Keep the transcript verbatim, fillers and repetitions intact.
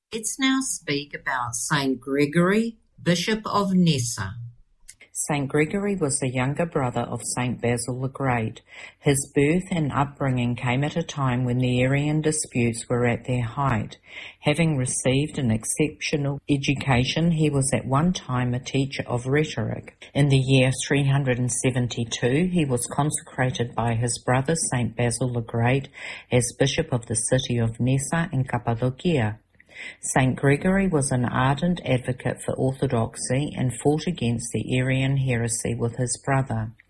Let's now speak about Saint Gregory, Bishop of Nyssa. Saint Gregory was the younger brother of Saint Basil the Great. His birth and upbringing came at a time when the Arian disputes were at their height. Having received an exceptional education, he was at one time a teacher of rhetoric. In the year three hundred seventy-two, he was consecrated by his brother Saint Basil the Great as Bishop of the city of Nyssa in Cappadocia. Saint Gregory was an ardent advocate for orthodoxy and fought against the Arian heresy with his brother.